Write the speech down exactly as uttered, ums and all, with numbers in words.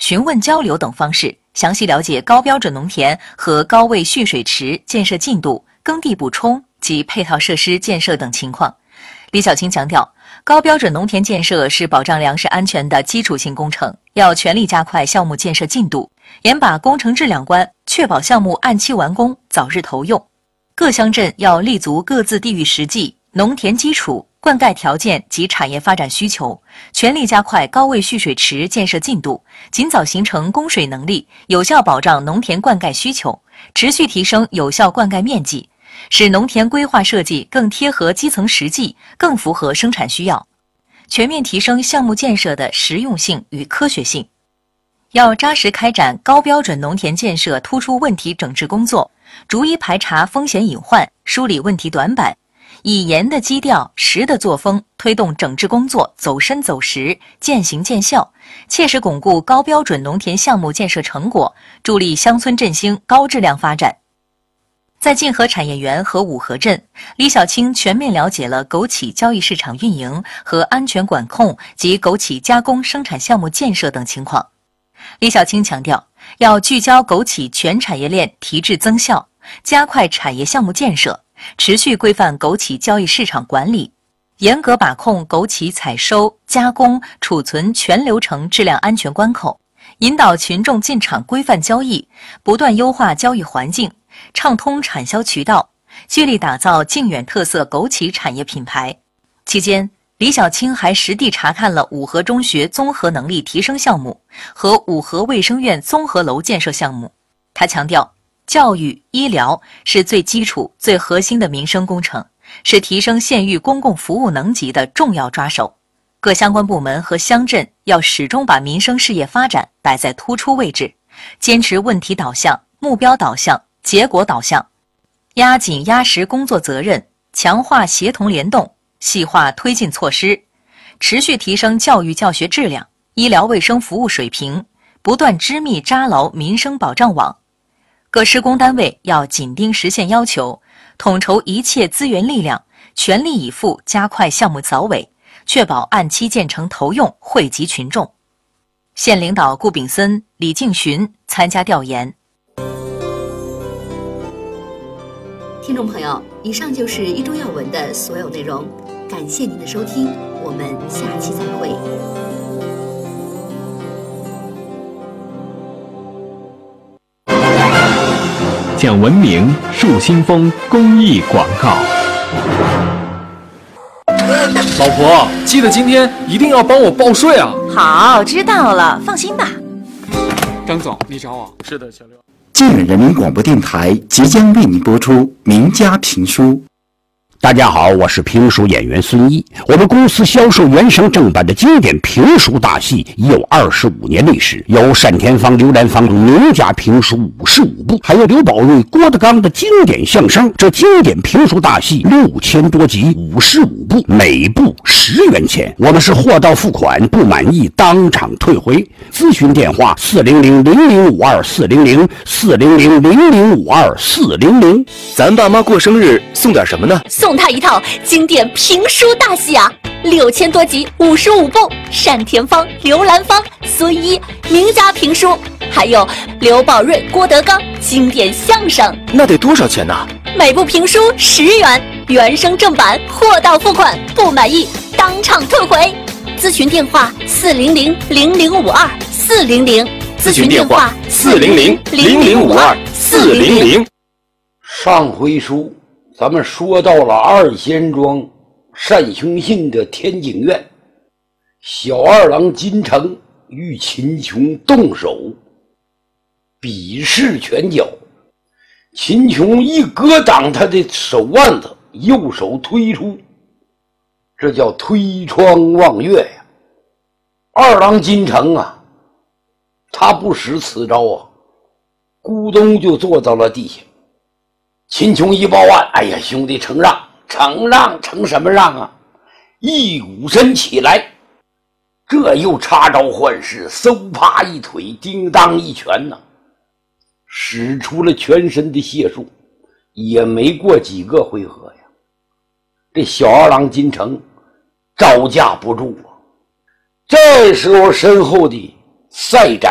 询问交流等方式，详细了解高标准农田和高位蓄水池建设进度、耕地补充及配套设施建设等情况。李小青强调，高标准农田建设是保障粮食安全的基础性工程，要全力加快项目建设进度，严把工程质量关，确保项目按期完工、早日投用。各乡镇要立足各自地域实际、农田基础、灌溉条件及产业发展需求，全力加快高位蓄水池建设进度，尽早形成供水能力，有效保障农田灌溉需求，持续提升有效灌溉面积，使农田规划设计更贴合基层实际，更符合生产需要，全面提升项目建设的实用性与科学性。要扎实开展高标准农田建设突出问题整治工作，逐一排查风险隐患，梳理问题短板，以严的基调、实的作风，推动整治工作走深走实、见形见效，切实巩固高标准农田项目建设成果，助力乡村振兴高质量发展。在泾河产业园和五河镇，李小青全面了解了枸杞交易市场运营和安全管控及枸杞加工生产项目建设等情况。李小青强调，要聚焦枸杞全产业链提质增效，加快产业项目建设，持续规范枸杞交易市场管理，严格把控枸杞采收、加工、储存全流程质量安全关口，引导群众进场规范交易，不断优化交易环境，畅通产销渠道，聚力打造靖远特色枸杞产业品牌。期间，李小青还实地查看了五河中学综合能力提升项目和五河卫生院综合楼建设项目。他强调，教育、医疗是最基础、最核心的民生工程，是提升县域公共服务能级的重要抓手。各相关部门和乡镇要始终把民生事业发展摆在突出位置，坚持问题导向、目标导向、结果导向，压紧压实工作责任，强化协同联动，细化推进措施，持续提升教育教学质量、医疗卫生服务水平，不断织密扎牢民生保障网。各施工单位要紧盯实现要求，统筹一切资源力量，全力以赴加快项目早尾，确保按期建成投用，惠及群众。县领导顾炳森、李敬寻参加调研。 听众朋友，以上就是一周要闻的所有内容，感谢您的收听，我们下期再会。 讲文明树新风公益广告。 老婆，记得今天一定要帮我报税啊！ 好，知道了，放心吧。 张总，你找我？是的，小刘。 靖远人民广播电台即将为您播出《名家评书》。 大家好，我是评书演员孙一。我们公司销售原声正版的经典评书大戏已有二十五年历史，有单田芳、刘兰芳名家评书五十五部，还有刘宝瑞、郭德纲的经典相声。这经典评书大戏六千多集，五十五部，每部十元钱。我们是货到付款，不满意当场退回。咨询电话：四零零零零五二四零零四零零零零五二四零零。 咱爸妈过生日送点什么呢？ 送他一套经典评书大戏啊，六千多集，五十五部，单田芳、刘兰芳、孙一名家评书，还有刘宝瑞、郭德纲经典相声。 那得多少钱呢？ 每部评书十元，原声正版，货到付款，不满意当场退回。咨询电话：四零零零零五二四零零。 咨询电话：四零零零零五二四零零。 上回书咱们说到了二仙庄单雄信的天井院，小二郎金城与秦琼动手，比试拳脚。秦琼一格挡他的手腕子，右手推出，这叫推窗望月呀。二郎金城啊，他不使此招啊，咕咚就坐到了地下。秦琼一抱腕，哎呀，兄弟承让，承让，承什么让啊？一鼓身起来，这又插招换式，嗖啪一腿，叮当一拳呢，使出了全身的解数，也没过几个回合呀。这小二郎金城招架不住啊。这时候身后的赛展